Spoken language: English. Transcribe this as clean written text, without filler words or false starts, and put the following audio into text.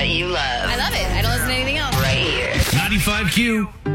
what you love. I love it. I don't listen to anything else. Right here. 95Q.